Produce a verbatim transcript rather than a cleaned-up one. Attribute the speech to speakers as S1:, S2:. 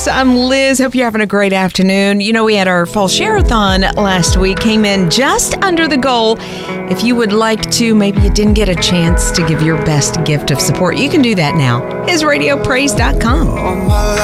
S1: I'm Liz. Hope you're having a great afternoon. You know, we had our fall share-a-thon last week, came in just under the goal. If you would like to, maybe you didn't get a chance to give your best gift of support, you can do that now. his radio praise dot com.